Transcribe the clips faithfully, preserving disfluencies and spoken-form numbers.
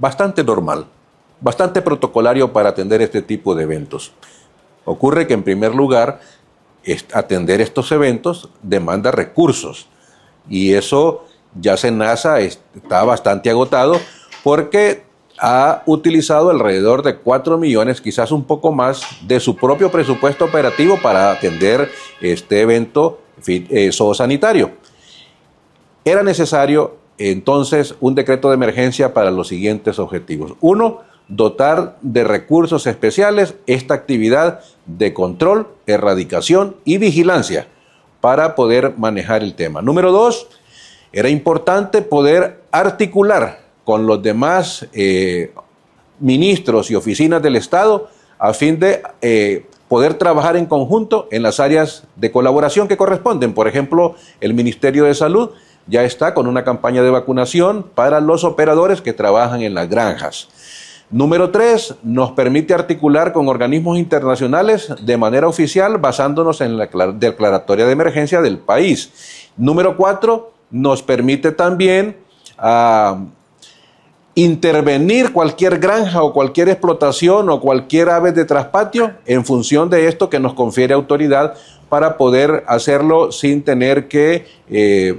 bastante normal, bastante protocolario para atender este tipo de eventos. Ocurre que en primer lugar, atender estos eventos demanda recursos y eso ya SENASA está bastante agotado porque ha utilizado alrededor de cuatro millones, quizás un poco más, de su propio presupuesto operativo para atender este evento eh, zoosanitario. Era necesario entonces un decreto de emergencia para los siguientes objetivos. Uno, dotar de recursos especiales esta actividad de control, erradicación y vigilancia para poder manejar el tema. Número dos, era importante poder articular con los demás eh, ministros y oficinas del Estado a fin de eh, poder trabajar en conjunto en las áreas de colaboración que corresponden. Por ejemplo, el Ministerio de Salud ya está con una campaña de vacunación para los operadores que trabajan en las granjas. Número tres, nos permite articular con organismos internacionales de manera oficial basándonos en la declaratoria de emergencia del país. Número cuatro, nos permite también uh, intervenir cualquier granja o cualquier explotación o cualquier ave de traspatio en función de esto que nos confiere autoridad para poder hacerlo sin tener que eh,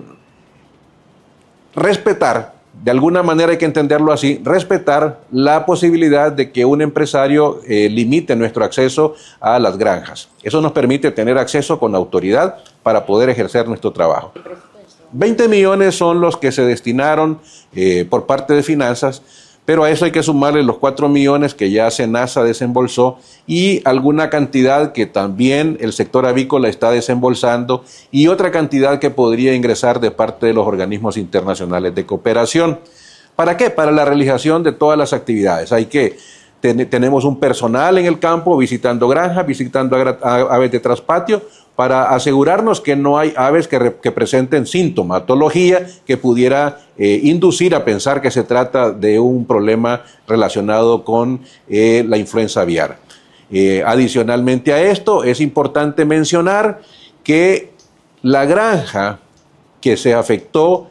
respetar. De alguna manera hay que entenderlo así, respetar la posibilidad de que un empresario eh, limite nuestro acceso a las granjas. Eso nos permite tener acceso con autoridad para poder ejercer nuestro trabajo. veinte millones son los que se destinaron eh, por parte de Finanzas, pero a eso hay que sumarle los cuatro millones que ya SENASA desembolsó y alguna cantidad que también el sector avícola está desembolsando y otra cantidad que podría ingresar de parte de los organismos internacionales de cooperación. ¿Para qué? Para la realización de todas las actividades. Hay que ten, tenemos un personal en el campo visitando granjas, visitando aves de traspatio, para asegurarnos que no hay aves que, re, que presenten sintomatología que pudiera eh, inducir a pensar que se trata de un problema relacionado con eh, la influenza aviar. Eh, adicionalmente a esto, es importante mencionar que la granja que se afectó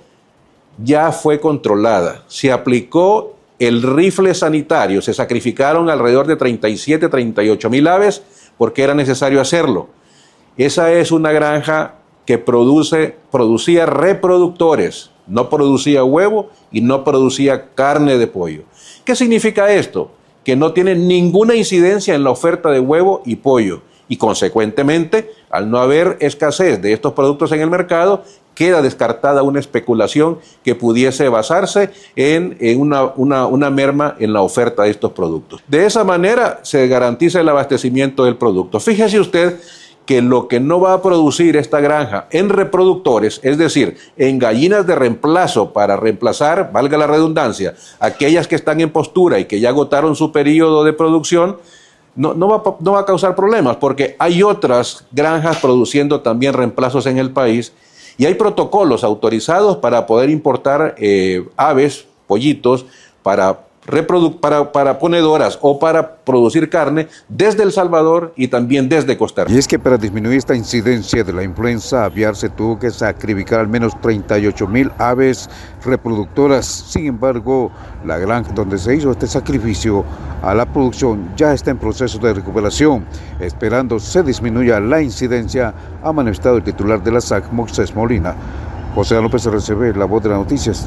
ya fue controlada. Se aplicó el rifle sanitario, se sacrificaron alrededor de treinta y siete, treinta y ocho mil aves porque era necesario hacerlo. Esa es una granja que produce, producía reproductores, no producía huevo y no producía carne de pollo. ¿Qué significa esto? Que no tiene ninguna incidencia en la oferta de huevo y pollo y consecuentemente, al no haber escasez de estos productos en el mercado, queda descartada una especulación que pudiese basarse en, en una, una, una merma en la oferta de estos productos. De esa manera se garantiza el abastecimiento del producto. Fíjese usted que lo que no va a producir esta granja en reproductores, es decir, en gallinas de reemplazo para reemplazar, valga la redundancia, aquellas que están en postura y que ya agotaron su periodo de producción, no, no, va, no va a causar problemas porque hay otras granjas produciendo también reemplazos en el país y hay protocolos autorizados para poder importar eh, aves, pollitos, para Reprodu para, para ponedoras o para producir carne desde El Salvador y también desde Costa Rica. Y es que para disminuir esta incidencia de la influenza aviar se tuvo que sacrificar al menos treinta y ocho mil aves reproductoras. Sin embargo, la granja donde se hizo este sacrificio a la producción ya está en proceso de recuperación, esperando se disminuya la incidencia, ha manifestado el titular de la S A C, Moisés Molina. José López R C B, La Voz de las Noticias.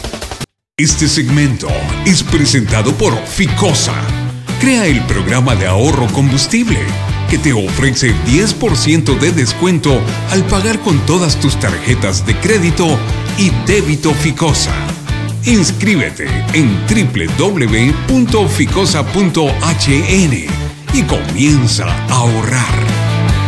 Este segmento es presentado por Ficosa. Crea el programa de ahorro combustible que te ofrece diez por ciento de descuento al pagar con todas tus tarjetas de crédito y débito Ficosa. Inscríbete en doble u doble u doble u punto ficosa punto h n y comienza a ahorrar.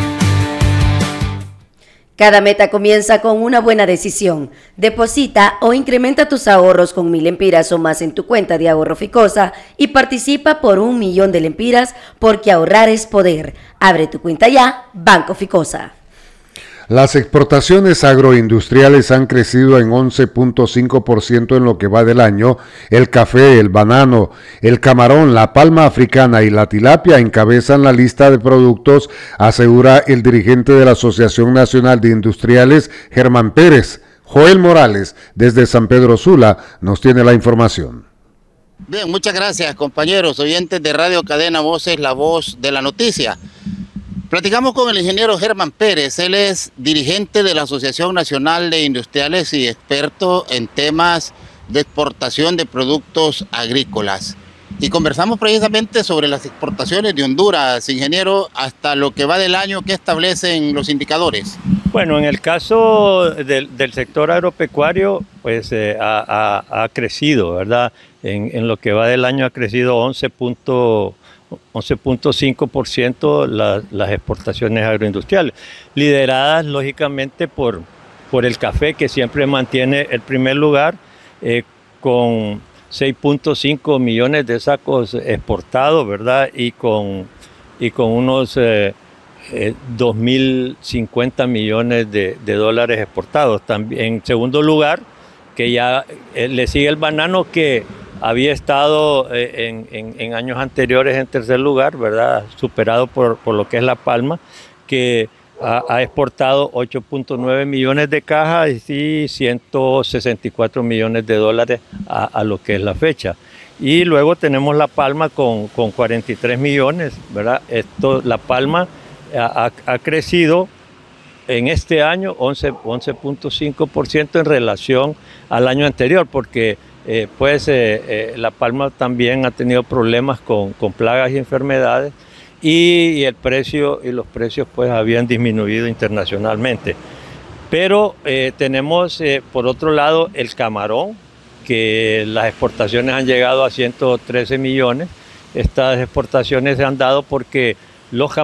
Cada meta comienza con una buena decisión. Deposita o incrementa tus ahorros con mil lempiras o más en tu cuenta de ahorro Ficosa y participa por un millón de lempiras porque ahorrar es poder. Abre tu cuenta ya, Banco Ficosa. Las exportaciones agroindustriales han crecido en once punto cinco por ciento en lo que va del año. El café, el banano, el camarón, la palma africana y la tilapia encabezan la lista de productos, asegura el dirigente de la Asociación Nacional de Industriales, Germán Pérez. Joel Morales, desde San Pedro Sula, nos tiene la información. Bien, muchas gracias, compañeros, oyentes de Radio Cadena Voces, la voz de la noticia. Platicamos con el ingeniero Germán Pérez. Él es dirigente de la Asociación Nacional de Industriales y experto en temas de exportación de productos agrícolas. Y conversamos precisamente sobre las exportaciones de Honduras, ingeniero, hasta lo que va del año. ¿Qué establecen los indicadores? Bueno, en el caso del, del sector agropecuario, pues eh, ha, ha, ha crecido, ¿verdad? En, en lo que va del año ha crecido once punto cinco por ciento la, las exportaciones agroindustriales, lideradas lógicamente por, por el café, que siempre mantiene el primer lugar, eh, con seis punto cinco millones de sacos exportados, ¿verdad? Y con, y con unos eh, eh, dos mil cincuenta millones de, de dólares exportados. También, en segundo lugar, que ya eh, le sigue el banano, que había estado eh, en, en, en años anteriores en tercer lugar, ¿verdad? Superado por, por lo que es la palma, que ha, ha exportado ocho punto nueve millones de cajas y ciento sesenta y cuatro millones de dólares a, a lo que es la fecha. Y luego tenemos la palma con, con cuarenta y tres millones, ¿verdad? Esto, la palma ha, ha crecido en este año once punto cinco por ciento en relación al año anterior, porque eh, pues eh, eh, la palma también ha tenido problemas con, con plagas y enfermedades, y, y el precio y los precios pues habían disminuido internacionalmente. Pero eh, tenemos eh, por otro lado el camarón, que las exportaciones han llegado a ciento trece millones. Estas exportaciones se han dado porque los